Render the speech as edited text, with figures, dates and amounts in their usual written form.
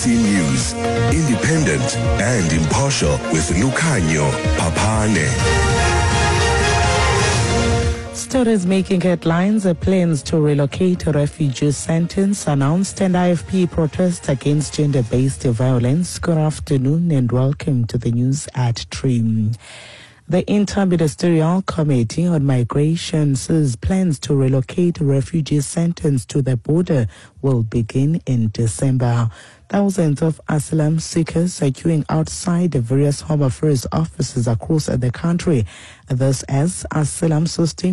News, independent and impartial with Lukhanyo Papane. Stories making headlines, plans to relocate a refugee sentence announced, and IFP protests against gender-based violence. Good afternoon and welcome to the news at 3. The Interministerial Committee on Migration says plans to relocate refugees sentenced to the border will begin in December. Thousands of asylum seekers are queuing outside the various Home Affairs offices across the country. This as asylum system